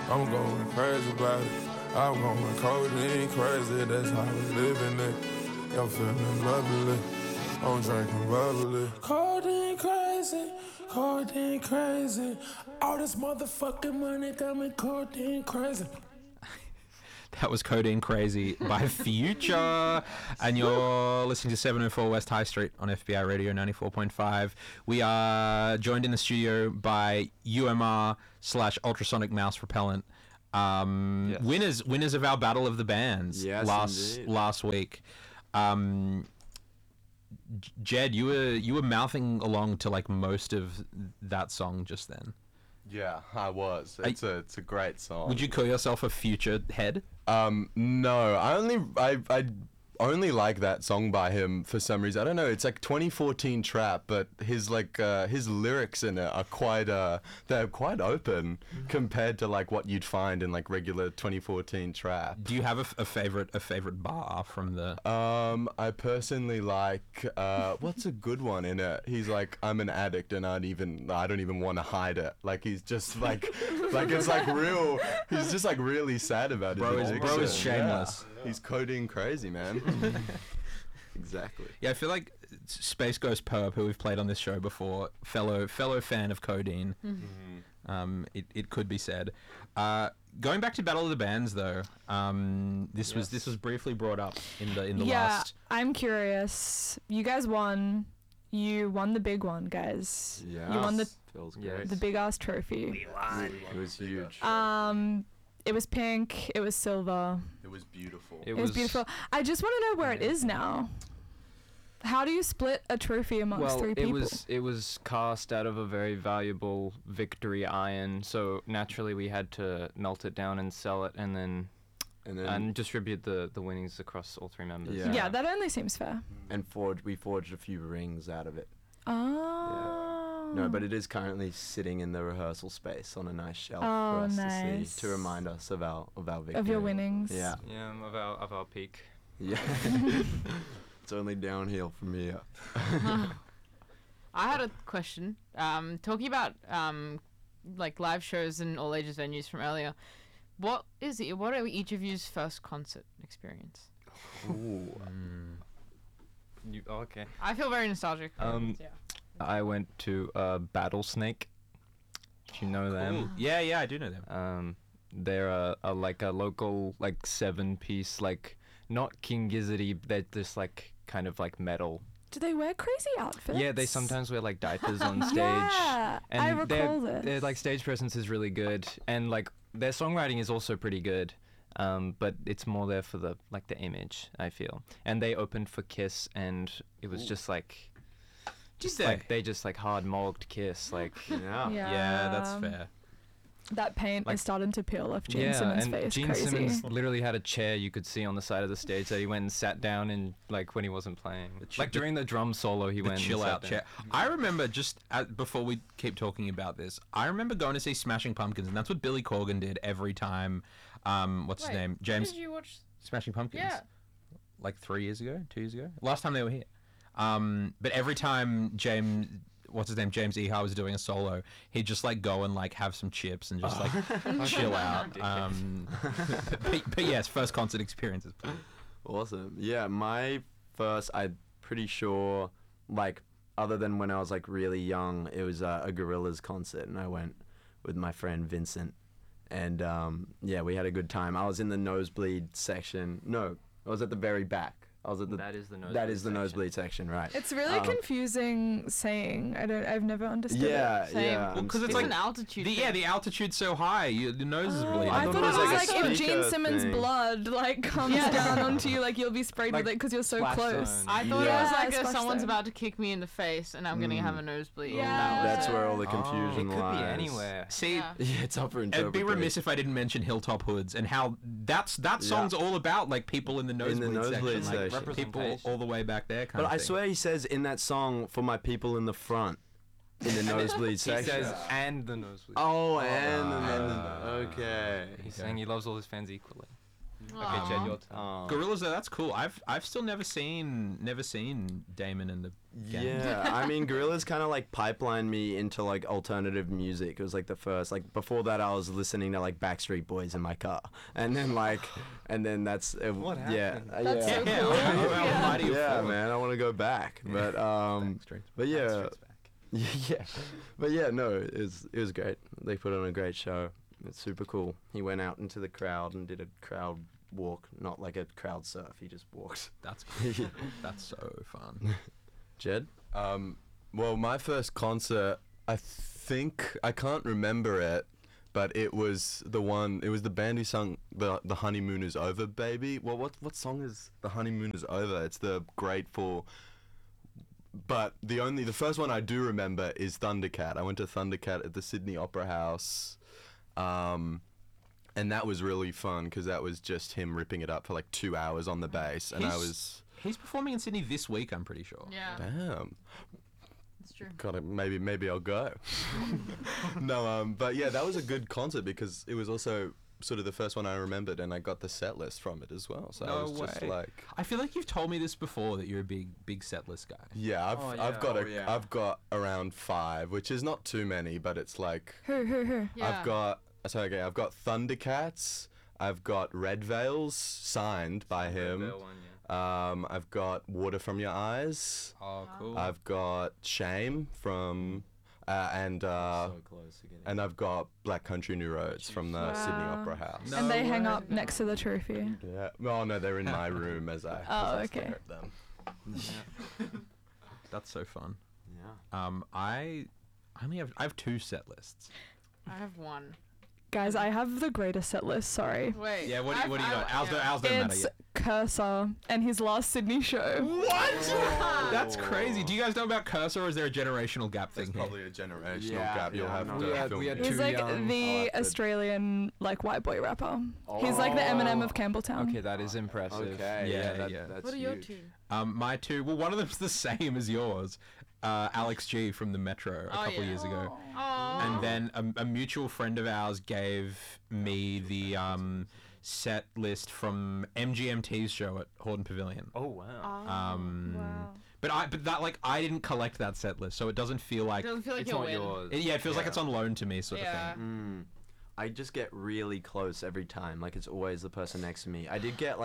I'm going crazy about it. I'm going codeine crazy, that's how we living it. I'm feeling lovely, I'm drinking bubbly. Codeine crazy. All this motherfucking money got me codeine crazy. That was Codeine Crazy by Future. And you're listening to 704 West High Street on FBI Radio 94.5. We are joined in the studio by UMR / Ultrasonic Mouse Repellent. Yes. Winners of our Battle of the Bands last week. Jed, you were mouthing along to like most of that song just then. Yeah, I was. It's a great song. Would you call yourself a Future head? No. I only like that song by him for some reason. I don't know. It's like 2014 trap, but his lyrics in it are they're quite open compared to like what you'd find in like regular 2014 trap. Do you have a favorite bar from the? I personally like what's a good one in it? He's like, I'm an addict and I don't even want to hide it. Like he's just like it's like real. He's just like really sad about it. Bro is shameless. Yeah. He's codeine crazy, man. Exactly. Yeah, I feel like Space Ghost Perp, who we've played on this show before, fellow fan of codeine. Mm-hmm. It could be said. Going back to Battle of the Bands, though, this was briefly brought up in the last. Yeah, I'm curious. You guys won. You won the big one, guys. Yeah. You won the Feels great. the big ass trophy. It was huge. It was pink. It was silver. It was beautiful. It was beautiful. I just want to know where it is now. How do you split a trophy amongst three people? It was cast out of a very valuable Victory iron, so naturally we had to melt it down and sell it, and then distribute the winnings across all three members. Yeah, that only seems fair. And we forged a few rings out of it. Oh. Yeah. No, but it is currently sitting in the rehearsal space on a nice shelf Oh, for us nice. to see, to remind us of our victory. Of your winnings. Yeah. Yeah, of our peak. Yeah. It's only downhill from here. I had a question. Talking about like live shows and all ages venues from earlier. What are each of you's first concert experience? Ooh. Okay. I feel very nostalgic. Yeah. I went to Battlesnake. Do you know them? Yeah, I do know them. They're a local like 7-piece, like not King Gizzardy. They're just like kind of like metal. Do they wear crazy outfits? Yeah, they sometimes wear like diapers on stage. Yeah, and I recall this. Their like stage presence is really good, and like their songwriting is also pretty good. But it's more there for the image, I feel. And they opened for Kiss, and it was just like. They just like hard mogged Kiss, like Yeah, that's fair. That paint is starting to peel off Gene Simmons' face. Gene Crazy. Simmons literally had a chair you could see on the side of the stage that he went and sat down in, like when he wasn't playing. Like during the drum solo, he went chill and out chair. I remember before we keep talking about this, I remember going to see Smashing Pumpkins, and that's what Billy Corgan did every time. What's his name? James. When did you watch Smashing Pumpkins? Yeah. Like 2 years ago. Last time they were here. But every time James Iha was doing a solo, he'd just like go and like have some chips and just like chill out. But yes, first concert experiences. Awesome. Yeah, my first, I'm pretty sure, like, other than when I was like really young, it was a Gorillaz concert, and I went with my friend Vincent, and we had a good time. I was in the nosebleed section. No, I was at the very back. That is the nosebleed. That is the nosebleed section, right? It's really confusing saying. I've never understood it. Yeah. Because it's like an altitude. The altitude's so high, the nose is bleeding. I thought it was like if Gene speaker Simmons' thing. blood like comes down onto you, like you'll be sprayed with it because you're so splash close. zone. I thought it was like splash someone's zone. about to kick me in the face and I'm gonna have a nosebleed. Yeah. That's where all the confusion It could lies. be anywhere. See, Yeah. Yeah, it's up for I'd interpretation. be remiss if I didn't mention Hilltop Hoods and how that song's all about like people in the nosebleed, nosebleed section, section. like people all the way back there. Kind But of I thing. swear he says in that song, for my people in the front, in the nosebleed He section. says, and the nosebleed. Oh, and okay. He's saying he loves all his fans equally. Okay, Jed, your turn. Gorillas though, that's cool. I've still never seen Damon and the gang. Yeah, I mean, Gorillaz kind of like pipelined me into like alternative music. It was like the first, like before that, I was listening to like Backstreet Boys in my car, and then that's What yeah, happened? That's so Yeah, cool. how mighty you've yeah, fallen. man, I want to go back, but yeah, Backstreet's back. yeah, but yeah, no, it was great. They put on a great show. It's super cool. He went out into the crowd and did a crowd walk, not like a crowd surf. He just walked. That's cool. That's so fun. Jed? Well, my first concert, I think I can't remember it, but it was the band who sung the Honeymoon Is Over, baby. Well, what song is The Honeymoon Is Over? It's the Grateful. But the first one I do remember is Thundercat. I went to Thundercat at the Sydney Opera House. And that was really fun because that was just him ripping it up for like 2 hours on the bass, and He's performing in Sydney this week, I'm pretty sure. Yeah, damn. that's true. Gotta maybe I'll go. No, but yeah, that was a good concert because it was also sort of the first one I remembered, and I got the set list from it as well. So I was just like, I feel like you've told me this before that you're a big set list guy. yeah, Oh, I've yeah. got Oh, yeah. I've got around 5, which is not too many, but it's like Who? Yeah. I've got Thundercats, I've got Red Veils signed by him. Red Veil one, yeah. I've got Water From Your Eyes. Oh, cool. I've got Shame from and So close to getting. and I've got Black Country New Roads from the Sydney Wow. Opera House. No And they hang way. up next to the trophy. Yeah. Oh no, they're in my room as I Oh, stare okay. at them. That's so fun. Yeah. I have 2 set lists. I have one. Guys, I have the greatest set list, sorry. Wait. Yeah, what do you got? Ours yeah. don't matter It's yet. Cursor and his last Sydney show. What? That's crazy. Do you guys know about Cursor, or is there a generational gap There's thing here? probably a generational Yeah, gap. You'll yeah, have no, to we had- film we had it. He's Too like young. the Oh, Australian like white boy rapper. He's like the Eminem of Campbelltown. Okay, that is impressive. Okay. Yeah, Yeah. yeah. That's What are your huge. 2? My 2. Well, one of them's the same as yours. Alex G from the Metro a couple years ago. Oh. And then a mutual friend of ours gave me the set list from MGMT's show at Hordern Pavilion. Oh wow. Wow. But I didn't collect that set list, so it doesn't feel like It doesn't feel like It's you'll not win. yours. it feels like Yeah. it's on loan to me, sort Yeah. of thing. I just get really close every time. Like it's always the person next to me.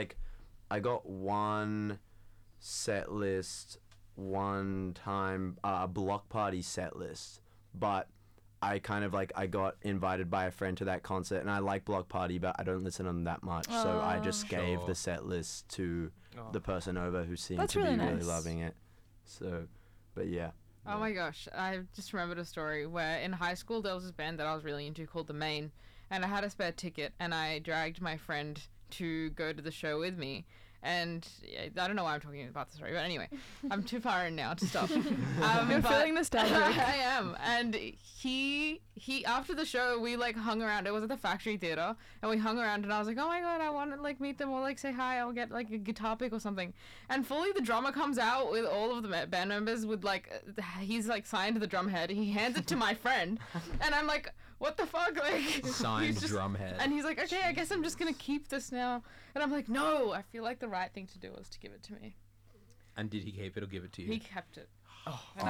I got one set list one time, a block party set list, but I kind of like I got invited by a friend to that concert, and I like Block Party, but I don't listen to them that much, so I just gave Sure. the set list to Oh. the person over who seemed That's to really be really nice. loving it. So, but yeah. Oh my gosh, I just remembered a story where in high school there was this band that I was really into called The Main, and I had a spare ticket, and I dragged my friend to go to the show with me. And yeah, I don't know why I'm talking about the story, but anyway, I'm too far in now to stop. You're but- feeling nostalgic. I am. And he after the show we like hung around. It was at the Factory Theater, and we hung around, and I was like, oh my god, I want to like meet them or like say hi. I'll get like a guitar pick or something. And fully the drummer comes out with all of the band members with like he's like signed the drum head. He hands it to my friend, and I'm like, what the fuck, like Signed he's just- drumhead. And he's like, okay, I guess I'm just gonna keep this now. And I'm like, no, I feel like the right thing to do was to give it to me. And did he keep it or give it to you? He kept it. And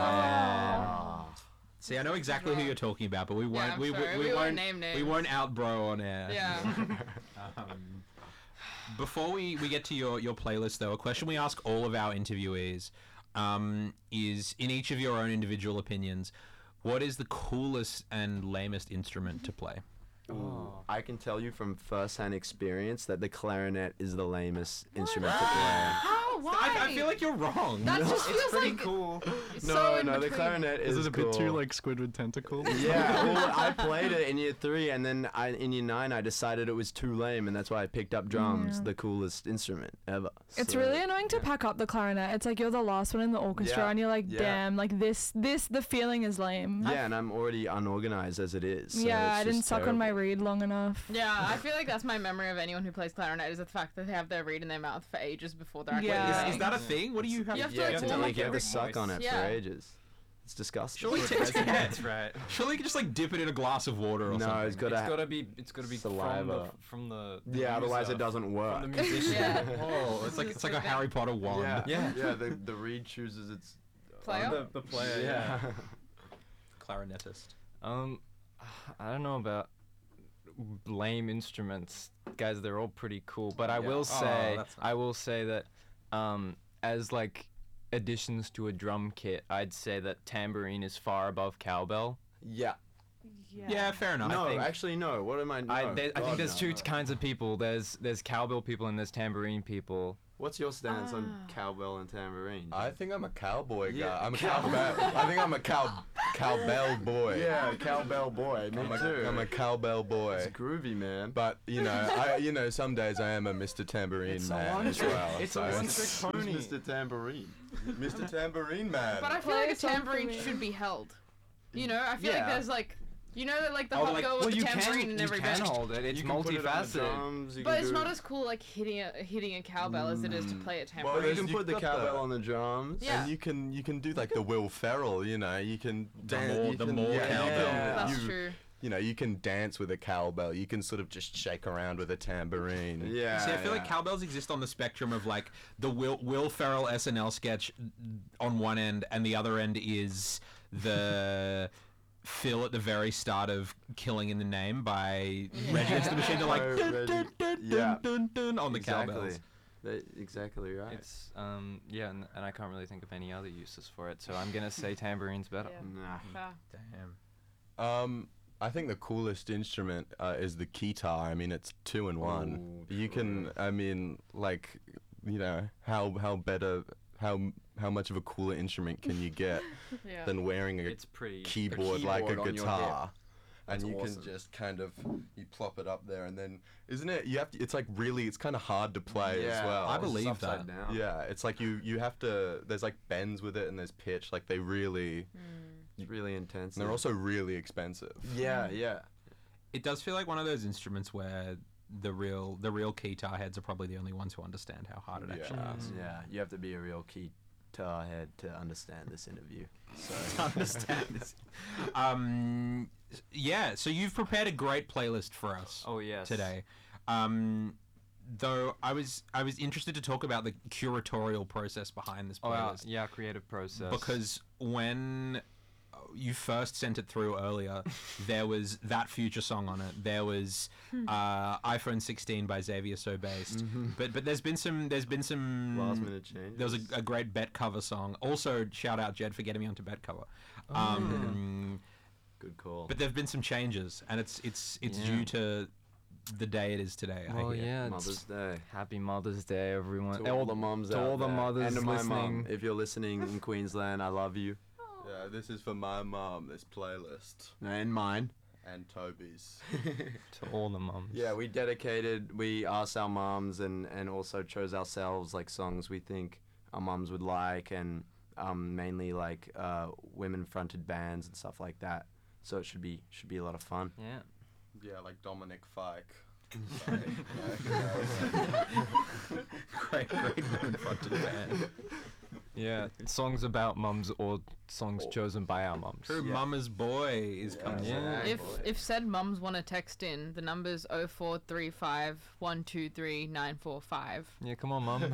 See, I know exactly who you're talking about, but we won't. I'm we, sorry, we we won't won't name We names. won't out bro on air. Yeah. Before we get to your playlist, though, a question we ask all of our interviewees is, in each of your own individual opinions, what is the coolest and lamest instrument to play? I can tell you from first-hand experience that the clarinet is the lamest instrument to play. How? Why? I feel like you're wrong. that just feels Pretty like cool. so in the between. clarinet is Is it a bit too cool. like Squidward tentacles? Yeah, well, I played it in year 3, and then in year 9 I decided it was too lame, and that's why I picked up drums, Yeah. the coolest instrument ever. It's So, really annoying to pack up the clarinet. It's like you're the last one in the orchestra, Yeah, and you're like, yeah. damn, like the feeling is lame. Yeah, and I'm already unorganized as it is. So Yeah, it's I didn't just suck on my terrible. reed long enough. Yeah, I feel like that's my memory of anyone who plays clarinet is the fact that they have their reed in their mouth for ages before they're actually Yeah. playing. Is that a thing? What do you have? You have to, Yeah, like, you have to warm like up have to every suck on it Yeah. for ages. It's disgusting. Surely, That's right. surely you could just like dip it in a glass of water or No, something. it's gotta. It's gotta be Saliva. from the Yeah, otherwise user, it doesn't from work. the musician. Yeah. Oh, it's like a Harry Potter wand. Yeah. Yeah. The reed chooses its Player? The player. Yeah. Clarinetist. I don't know about lame instruments, guys. They're all pretty cool, but I Yeah. will Oh, say, that's nice. I will say that, as like additions to a drum kit, I'd say that tambourine is far above cowbell. Yeah. Yeah, fair enough. No, think- actually, no. What am I? No, I think God, there's no, two no. kinds of people. There's cowbell people and there's tambourine people. What's your stance on cowbell and tambourine? I think I'm a cowboy guy. Yeah. I'm a cowbell. I think I'm a cowbell boy. Yeah, cowbell boy. Me too. I'm a cowbell boy. It's groovy, man. But some days I am a Mr. Tambourine man as well. It's so a one-trick pony. Who's Mr. Tambourine? Mr. Tambourine man. But I feel Play like a a song for tambourine me. should be held. You know, I feel like Yeah. there's like, you know, that like the Oh, hot like- girl Well, with you the tambourine can in every band. hold it. It's You can put it on the multifaceted. drums, you But can it's do- not as cool like hitting a cowbell as it is to play a tambourine. Well, you there's- can you've put the got cowbell the- on the drums. Yeah. And you can do like the Will Ferrell, you know, you can dance. more- you the can- more yeah, cowbell. That's you, true. You know, you can dance with a cowbell. You can sort of just shake around with a tambourine. Yeah. See, I feel like yeah. cowbells exist on the spectrum of like the Will Ferrell SNL sketch on one end, and the other end is the Phil at the very start of Killing in the Name by Rage Against the Machine. They're like Oh, dun, Rage- dun, dun, yeah. dun, dun, on the Exactly. cowbells. Exactly right. It's yeah, and I can't really think of any other uses for it, so I'm gonna say tambourine's better. Yeah. Nah. Damn. I think the coolest instrument is the guitar. I mean, it's 2 in 1. Ooh, You can, I mean, like, you know, how much of a cooler instrument can you get Yeah. than wearing a It's pretty. keyboard like a keyboard on your guitar? That's And you awesome. can just kind of you plop it up there, and then isn't it? You have to. It's like really. It's kind of hard to play as well. I believe It's upside that. down. Yeah, it's like you have to. There's like bends with it, and there's pitch. Like they really. It's really intense. And they're also really expensive. Yeah, yeah. It does feel like one of those instruments where the real guitar heads are probably the only ones who understand how hard it Yeah. actually is. Yeah, you have to be a real guitar head to understand this interview. So To understand this. Yeah, so you've prepared a great playlist for us Oh yes. today. Though I was interested to talk about the curatorial process behind this Oh playlist yeah, creative process. because when you first sent it through earlier, there was that Future song on it. There was iPhone 16 by Xavier So Based. But there's been some last minute change. there was a great Bet Cover song. Also, shout out Jed for getting me onto Bet Cover. Good call. But there've been some changes, and it's Yeah. due to the day it is today. I Oh hear. yeah, Mother's it's Day. Happy Mother's Day, everyone. To all the moms to out all the there. mothers and to my mum, listening. if you're listening in Queensland, I love you. Yeah, this is for my mom. This playlist And mine. and Toby's. To all the moms. Yeah, we asked our mums and also chose ourselves like songs we think our mums would like, and mainly like women fronted bands and stuff like that. So it should be a lot of fun. Yeah. Yeah, like Dominic Fike. Great women fronted band. Yeah. Songs about mums or songs chosen by our mums. True, Mama's Boy is coming. Yeah. If said mums want to text in, the number's 0435 123 945. Yeah, come on, mum.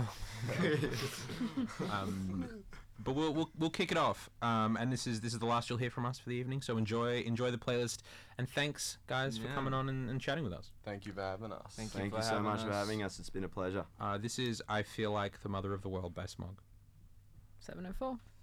But we'll kick it off. And this is the last you'll hear from us for the evening. So enjoy the playlist, and thanks guys for Yeah. coming on and chatting with us. Thank you for having us. Thank you Thank for you so having much for us. having us. It's been a pleasure. This is I Feel Like the Mother of the World by Smog. 704.